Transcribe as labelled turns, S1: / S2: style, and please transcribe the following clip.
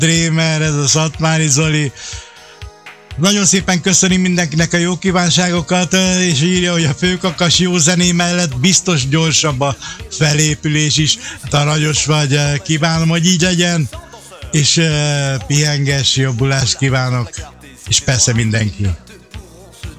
S1: Dreamer, ez a Szatmári Zoli. Nagyon szépen köszöni mindenkinek a jó kívánságokat, és írja, hogy a Főkakas jó zené mellett biztos gyorsabb a felépülés is. Hát aranyos vagy, kívánom, hogy így legyen, és pihenges, jobbulást kívánok, és persze mindenki.